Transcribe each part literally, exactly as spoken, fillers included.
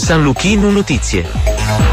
San Luchino Notizie.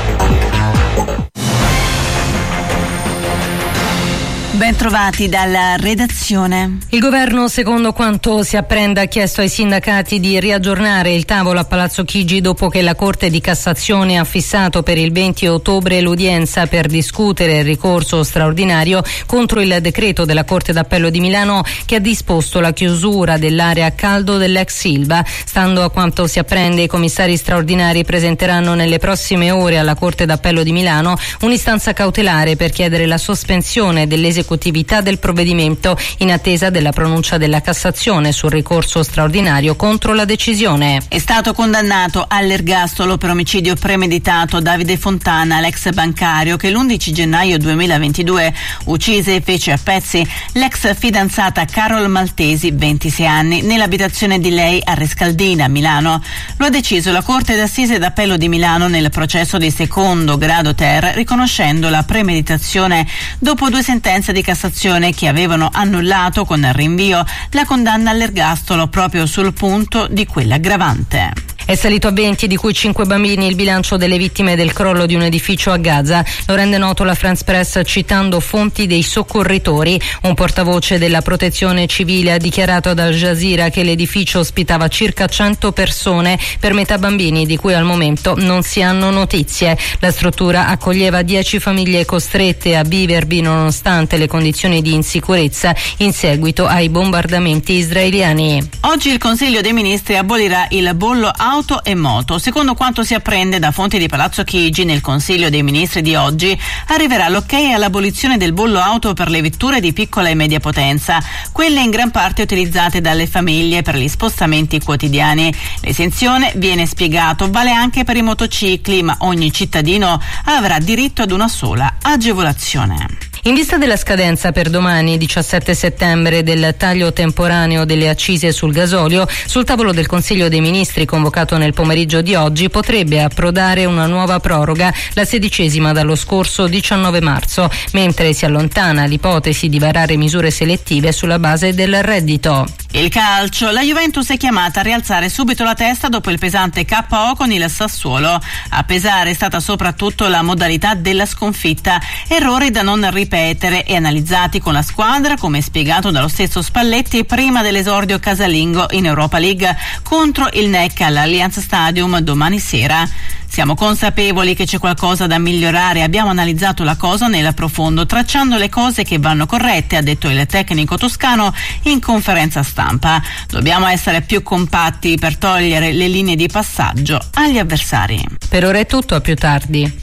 Ben trovati dalla redazione. Il governo, secondo quanto si apprende, ha chiesto ai sindacati di riaggiornare il tavolo a Palazzo Chigi dopo che la Corte di Cassazione ha fissato per il venti ottobre l'udienza per discutere il ricorso straordinario contro il decreto della Corte d'Appello di Milano che ha disposto la chiusura dell'area a caldo dell'ex Ilva. Stando a quanto si apprende, i commissari straordinari presenteranno nelle prossime ore alla Corte d'Appello di Milano un'istanza cautelare per chiedere la sospensione dell'esecuzione del provvedimento in attesa della pronuncia della Cassazione sul ricorso straordinario contro la decisione. È stato condannato all'ergastolo per omicidio premeditato Davide Fontana, l'ex bancario che l'undici gennaio duemilaventidue uccise e fece a pezzi l'ex fidanzata Carol Maltesi, ventisei anni, nell'abitazione di lei a Rescaldina, Milano. Lo ha deciso la Corte d'Assise d'Appello di Milano nel processo di secondo grado ter, riconoscendo la premeditazione dopo due sentenze di Cassazione che avevano annullato con rinvio la condanna all'ergastolo proprio sul punto di quella aggravante. È salito a venti, di cui cinque bambini, il bilancio delle vittime del crollo di un edificio a Gaza. Lo rende noto la France Press citando fonti dei soccorritori. Un portavoce della protezione civile ha dichiarato ad Al Jazeera che l'edificio ospitava circa cento persone, per metà bambini, di cui al momento non si hanno notizie. La struttura accoglieva dieci famiglie costrette a vivervi nonostante le condizioni di insicurezza in seguito ai bombardamenti israeliani. Oggi il Consiglio dei Ministri abolirà il bollo auto e moto. Secondo quanto si apprende da fonti di Palazzo Chigi, nel Consiglio dei Ministri di oggi arriverà l'ok all'abolizione del bollo auto per le vetture di piccola e media potenza, quelle in gran parte utilizzate dalle famiglie per gli spostamenti quotidiani. L'esenzione, viene spiegato, vale anche per i motocicli, ma ogni cittadino avrà diritto ad una sola agevolazione. In vista della scadenza per domani, diciassette settembre, del taglio temporaneo delle accise sul gasolio, sul tavolo del Consiglio dei Ministri convocato nel pomeriggio di oggi potrebbe approdare una nuova proroga, la sedicesima dallo scorso diciannove marzo, mentre si allontana l'ipotesi di varare misure selettive sulla base del reddito. Il calcio, la Juventus è chiamata a rialzare subito la testa dopo il pesante K O con il Sassuolo. A pesare è stata soprattutto la modalità della sconfitta, errori da non ripetere e analizzati con la squadra, come spiegato dallo stesso Spalletti prima dell'esordio casalingo in Europa League contro il N E C all'Allianz Stadium domani sera. Siamo consapevoli che c'è qualcosa da migliorare, abbiamo analizzato la cosa nel profondo, tracciando le cose che vanno corrette, ha detto il tecnico toscano in conferenza stampa. Dobbiamo essere più compatti per togliere le linee di passaggio agli avversari. Per ora è tutto, a più tardi.